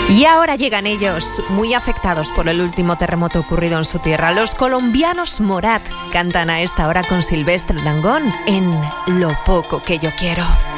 Y ahora llegan ellos, muy afectados por el último terremoto ocurrido en su tierra. Los colombianos Morat cantan a esta hora con Silvestre Dangond en Lo poco que yo quiero.